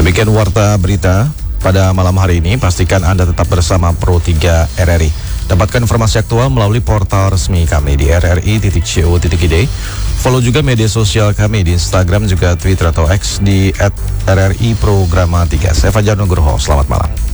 Demikian warta berita pada malam hari ini. Pastikan Anda tetap bersama Pro 3 RRI. Dapatkan informasi aktual melalui portal resmi kami di rri.co.id. Follow juga media sosial kami di Instagram juga Twitter atau X di @rri Programa 3. Saya Fajar Nugroho, selamat malam.